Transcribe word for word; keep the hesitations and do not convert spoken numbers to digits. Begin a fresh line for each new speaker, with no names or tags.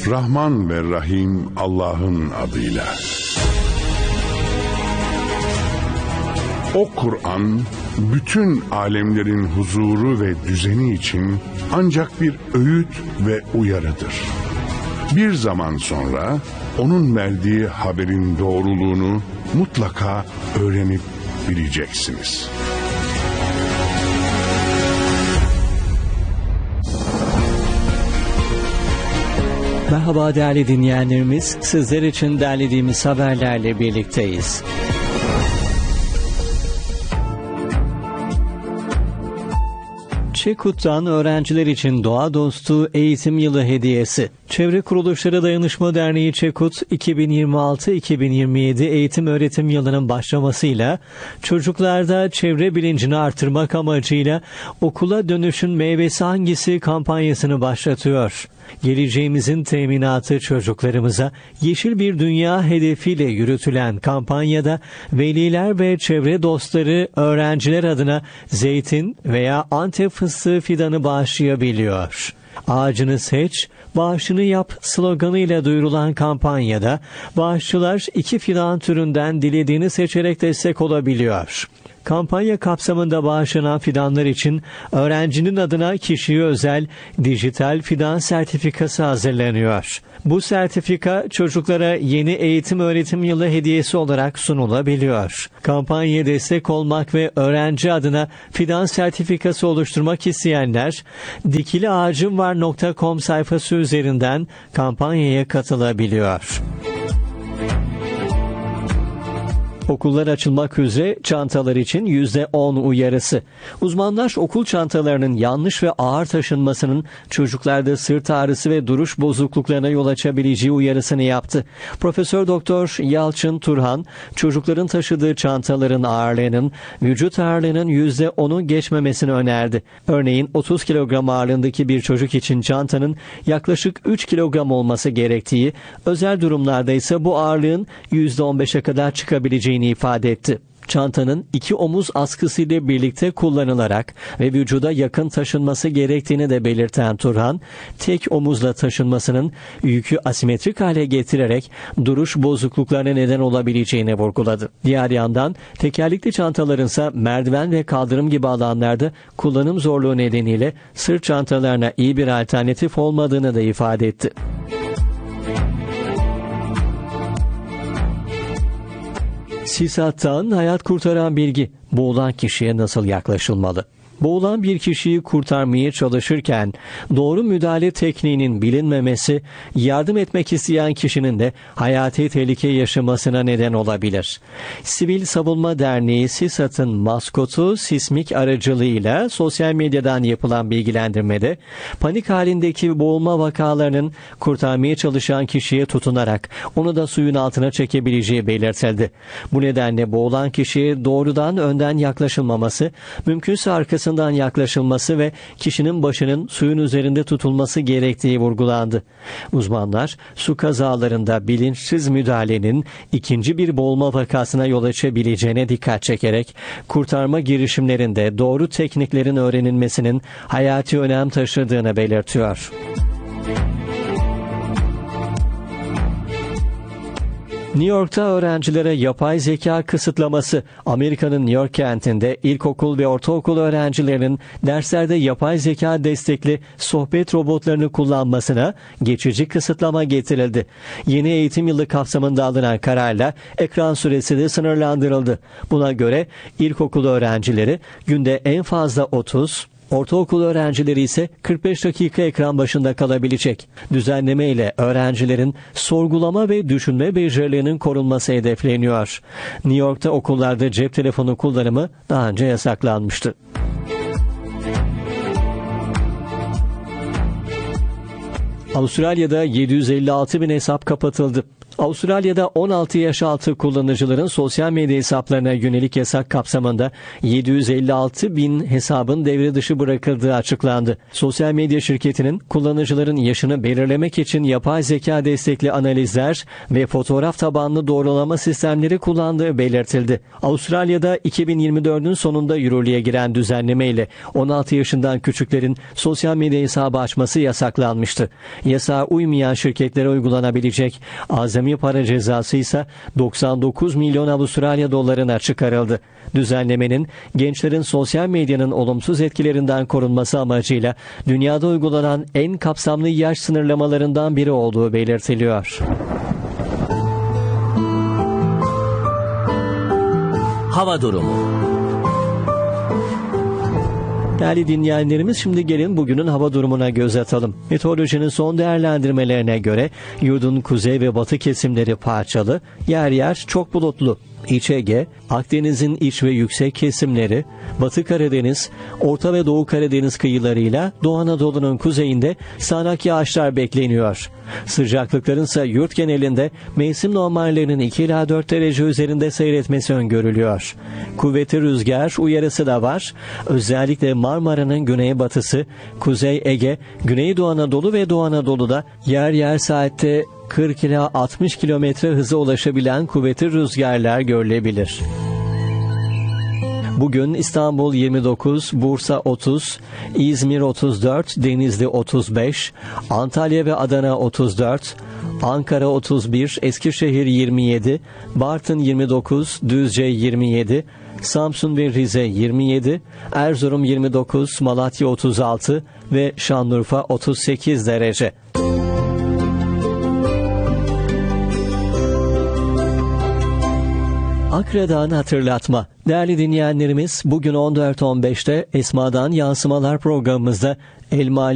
Rahman ve Rahim Allah'ın adıyla. O Kur'an, bütün alemlerin huzuru ve düzeni için ancak bir öğüt ve uyarıdır. Bir zaman sonra onun verdiği haberin doğruluğunu mutlaka öğrenip bileceksiniz.
Merhaba değerli dinleyenlerimiz, sizler için derlediğimiz haberlerle birlikteyiz. Çekut'tan öğrenciler için doğa dostu eğitim yılı hediyesi. Çevre Kuruluşları Dayanışma Derneği Çekut, iki bin yirmi altı iki bin yirmi yedi eğitim öğretim yılının başlamasıyla çocuklarda çevre bilincini artırmak amacıyla okula dönüşün meyvesi hangisi kampanyasını başlatıyor. Geleceğimizin teminatı çocuklarımıza yeşil bir dünya hedefiyle yürütülen kampanyada veliler ve çevre dostları öğrenciler adına zeytin veya Antep fıstığı fidanı bağışlayabiliyor. Ağacını seç, bağışını yap sloganıyla duyurulan kampanyada bağışçılar iki fidan türünden dilediğini seçerek destek olabiliyor. Kampanya kapsamında bağışlanan fidanlar için öğrencinin adına kişiye özel dijital fidan sertifikası hazırlanıyor. Bu sertifika çocuklara yeni eğitim öğretim yılı hediyesi olarak sunulabiliyor. Kampanyaya destek olmak ve öğrenci adına fidan sertifikası oluşturmak isteyenler dikiliağacımvar nokta com sayfası üzerinden kampanyaya katılabiliyor. Okullar açılmak üzere çantalar için yüzde on uyarısı. Uzmanlar okul çantalarının yanlış ve ağır taşınmasının çocuklarda sırt ağrısı ve duruş bozukluklarına yol açabileceği uyarısını yaptı. Profesör Doktor Yalçın Turhan, çocukların taşıdığı çantaların ağırlığının vücut ağırlığının yüzde onu geçmemesini önerdi. Örneğin otuz kilogram ağırlığındaki bir çocuk için çantanın yaklaşık üç kilogram olması gerektiği, özel durumlarda ise bu ağırlığın yüzde on beşe kadar çıkabileceği ifade etti. Çantanın iki omuz askısıyla birlikte kullanılarak ve vücuda yakın taşınması gerektiğini de belirten Turhan, tek omuzla taşınmasının yükü asimetrik hale getirerek duruş bozukluklarına neden olabileceğini vurguladı. Diğer yandan tekerlekli çantaların ise merdiven ve kaldırım gibi alanlarda kullanım zorluğu nedeniyle sırt çantalarına iyi bir alternatif olmadığını da ifade etti. SİSAT'tan hayat kurtaran bilgi. Boğulan kişiye nasıl yaklaşılmalı? Boğulan bir kişiyi kurtarmaya çalışırken doğru müdahale tekniğinin bilinmemesi, yardım etmek isteyen kişinin de hayati tehlike yaşamasına neden olabilir. Sivil Savunma Derneği SİSAT'ın maskotu sismik aracılığıyla sosyal medyadan yapılan bilgilendirmede panik halindeki boğulma vakalarının kurtarmaya çalışan kişiye tutunarak onu da suyun altına çekebileceği belirtildi. Bu nedenle boğulan kişiye doğrudan önden yaklaşılmaması, mümkünse arkasından yaklaşılması ve kişinin başının suyun üzerinde tutulması gerektiği vurgulandı. Uzmanlar su kazalarında bilinçsiz müdahalenin ikinci bir boğulma vakasına yol açabileceğine dikkat çekerek kurtarma girişimlerinde doğru tekniklerin öğrenilmesinin hayati önem taşıdığını belirtiyor. New York'ta öğrencilere yapay zeka kısıtlaması. Amerika'nın New York kentinde ilkokul ve ortaokul öğrencilerinin derslerde yapay zeka destekli sohbet robotlarını kullanmasına geçici kısıtlama getirildi. Yeni eğitim yılı kapsamında alınan kararla ekran süresi de sınırlandırıldı. Buna göre ilkokul öğrencileri günde en fazla otuz, ortaokul öğrencileri ise kırk beş dakika ekran başında kalabilecek. Düzenleme ile öğrencilerin sorgulama ve düşünme becerilerinin korunması hedefleniyor. New York'ta okullarda cep telefonu kullanımı daha önce yasaklanmıştı. Avustralya'da yedi yüz elli altı bin hesap kapatıldı. Avustralya'da on altı yaş altı kullanıcıların sosyal medya hesaplarına yönelik yasak kapsamında yedi yüz elli altı bin hesabın devre dışı bırakıldığı açıklandı. Sosyal medya şirketinin kullanıcıların yaşını belirlemek için yapay zeka destekli analizler ve fotoğraf tabanlı doğrulama sistemleri kullandığı belirtildi. Avustralya'da iki bin yirmi dördün sonunda yürürlüğe giren düzenleme ile on altı yaşından küçüklerin sosyal medya hesabı açması yasaklanmıştı. Yasağa uymayan şirketlere uygulanabilecek azami para cezası ise doksan dokuz milyon Avustralya dolarına çıkarıldı. Düzenlemenin gençlerin sosyal medyanın olumsuz etkilerinden korunması amacıyla dünyada uygulanan en kapsamlı yaş sınırlamalarından biri olduğu belirtiliyor.
Hava durumu.
Değerli dinleyenlerimiz, şimdi gelin bugünün hava durumuna göz atalım. Meteorolojinin son değerlendirmelerine göre yurdun kuzey ve batı kesimleri parçalı, yer yer çok bulutlu. İç Ege, Akdeniz'in iç ve yüksek kesimleri, Batı Karadeniz, Orta ve Doğu Karadeniz kıyılarıyla Doğu Anadolu'nun kuzeyinde sağanak yağışlar bekleniyor. Sıcaklıkların ise yurt genelinde mevsim normallerinin iki ila dört derece üzerinde seyretmesi öngörülüyor. Kuvvetli rüzgar uyarısı da var. Özellikle Marmara'nın güneybatısı, Kuzey Ege, Güneydoğu Anadolu ve Doğu Anadolu'da yer yer saatte kırk ila altmış kilometre hıza ulaşabilen kuvvetli rüzgarlar görülebilir. Bugün İstanbul yirmi dokuz, Bursa otuz, İzmir otuz dört, Denizli otuz beş, Antalya ve Adana otuz dört, Ankara otuz bir, Eskişehir yirmi yedi, Bartın yirmi dokuz, Düzce yirmi yedi, Samsun ve Rize yirmi yedi, Erzurum yirmi dokuz, Malatya otuz altı ve Şanlıurfa otuz sekiz derece. Akra'dan hatırlatma. Değerli dinleyenlerimiz, bugün on dört on beşte Esma'dan Yansımalar programımızda El Mali